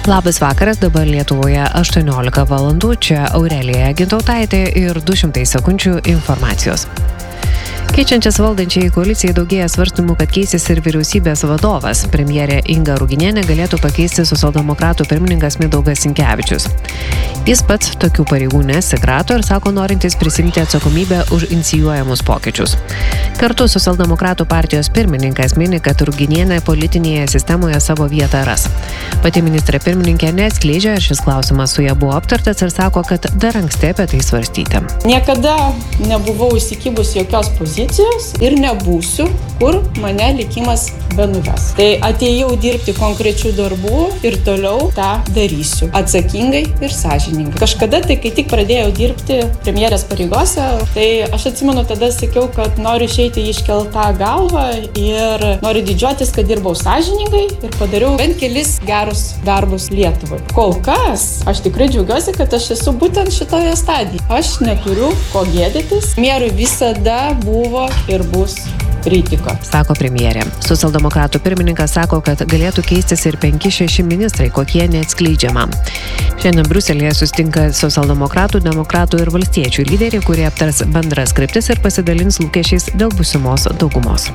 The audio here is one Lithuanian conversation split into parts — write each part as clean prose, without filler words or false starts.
Labas vakaras, dabar Lietuvoje 18 valandų, čia Aurelija Gintautaitė ir 200 sekundžių informacijos. Keičiančias valdančiai koalicijai daugėja svarstymų, kad keisis ir vyriausybės vadovas. Premjerė Inga Ruginienė galėtų pakeisti socialdemokratų pirmininkas Mindaugas Sinkevičius. Jis pats tokių pareigų nesikrato ir sako norintis prisimti atsakomybę už inicijuojamus pokyčius. Kartu socialdemokratų partijos pirmininkas mini, kad Ruginienė politinėje sistemoje savo vietą ras. Pati ministrė pirmininkė neatskleidžia, ar šis klausimas su ja buvo aptartas ir sako, kad dar anksti apie tai svarstyti. Niekada nebuvau įsikibus jokios pozicijos ir nebūsiu, kur mane likimas benuves. Tai atėjau dirbti konkrečių darbų ir toliau tą darysiu. Atsakingai ir sąžiningai. Kažkada, tai kai tik pradėjau dirbti premjerės pareigose, tai aš atsimenu, tada sakiau, kad noriu išeiti iškeltą galvą ir noriu didžiuotis, kad dirbau sąžiningai ir padariau bent kelis gerus darbus Lietuvai. Kol kas, aš tikrai džiaugiuosi, kad aš esu būtent šitoje stadijoje. Aš neturiu ko gėdytis. Mierui visada buvo ir bus kritika, sako premjerė. Socialdemokratų pirmininkas sako, kad galėtų keistis ir 5-6 ministrai, kokie neatskleidžiama. Šiandien Briuselyje susitinka socialdemokratų, demokratų ir valstiečių lyderiai, kurie aptars bendras kryptis ir pasidalins lūkesčiais dėl būsimos daugumos.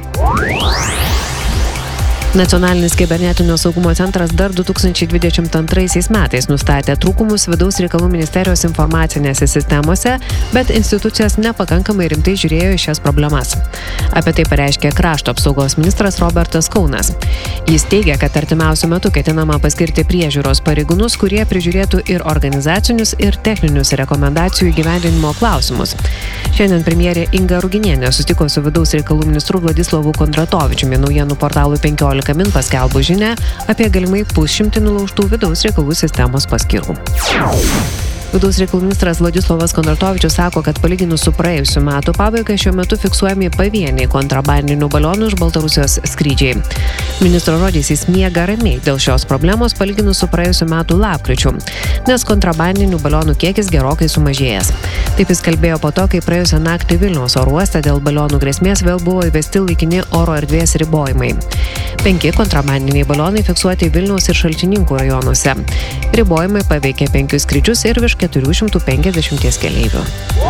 Nacionalinis kibernetinio saugumo centras dar 2022 metais nustatė trūkumus vidaus reikalų ministerijos informacinėse sistemose, bet institucijos nepakankamai rimtai žiūrėjo į šias problemas. Apie tai pareiškė krašto apsaugos ministras Robertas Kaunas. Jis teigia, kad artimiausiu metu ketinama paskirti priežiūros pareigūnus, kurie prižiūrėtų ir organizacinius, ir techninius rekomendacijų įgyvendinimo klausimus. Šiandien premjerė Inga Ruginienė susitiko su vidaus reikalų ministru Vladislavu Kondratovičiumi naujienų portalui 15 min paskelbus žinią apie galimai 100 nulaužtų vidaus reikalų sistemos paskyrų. Vidaus reikalų ministras Vladislavas Kondratovičius sako, kad palyginus su praėjusiu metų pabaiga šiuo metu fiksuojami pavieniai kontrabandinių balionų iš Baltarusijos skrydžiai. Ministro žodžiais jis miega ramiai dėl šios problemos palyginus su praėjusiu metų lapkričiu, nes kontrabandinių balionų kiekis gerokai sumažėjęs. Taip jis kalbėjo po to, kai praėjusią naktį Vilniaus oro uoste dėl balionų grėsmės vėl buvo įvesti laikini oro erdvės ribojimai. 5 kontrabandiniai balionai fiksuoti Vilniaus ir Šalčininkų rajonuose. Ribojimai paveikė 5 skrydžius ir virš 450 keleivių.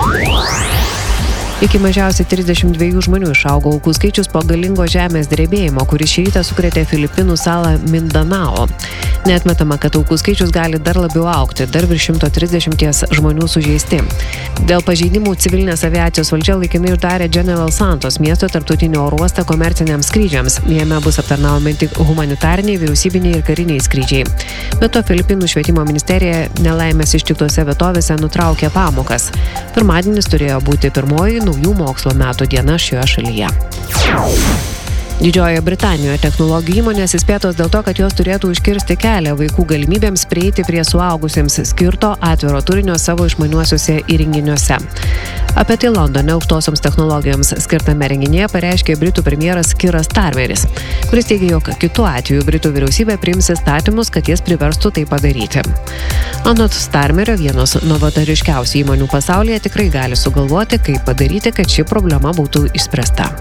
Iki mažiausiai 32 žmonių išaugo aukų skaičius po galingo žemės drebėjimo, kuris šį rytą sukrėtė Filipinų salą Mindanao. Neatmetama, kad aukų skaičius gali dar labiau augti, dar virš 130 žmonių sužeisti. Dėl pažeidimų civilinės aviacijos valdžia laikinai uždarė General Santos miesto tarptautinio oro uostą komerciniams skrydžiams. Jame bus aptarnaujami tik humanitariniai, vyriausybiniai ir kariniai skrydžiai. Be to, Filipinų švietimo ministerija nelaimės ištiktose vietovėse nutraukė pamokas. Pirmadienis turėjo būti pirmoji naujų mokslo metų diena šioje šalyje. Didžiojoje Britanijoje technologijų įmonės įspėtos dėl to, kad jos turėtų užkirsti kelią vaikų galimybėms prieiti prie suaugusiems skirto atviro turinio savo išmaniuosiuose įrenginiuose. Apie tai Londone aukštosioms technologijoms skirtame renginyje pareiškė Britų premjeras Keir Starmeris, kuris teigia, jog kitu atveju Britų vyriausybė priims įstatymus, kad jas priverstų tai padaryti. Anot Starmerio, vienos novatoriškiausių įmonių pasaulyje tikrai gali sugalvoti, kaip padaryti, kad ši problema būtų išspręsta.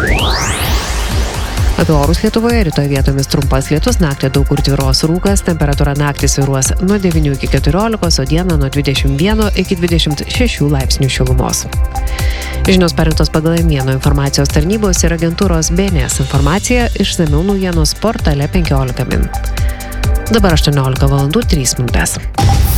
Apie orus Lietuvoje rytoj vietomis trumpas lietus, naktį daug kur tvyros rūkas, temperatūra naktį svyruos nuo 9 iki 14, o dieną nuo 21 iki 26 laipsnių šilumos. Žinios parengtos pagal Mieno informacijos tarnybos ir agentūros BNS informacija, išsamiau naujienos portale 15 min. Dabar 18 valandų 3 minutės.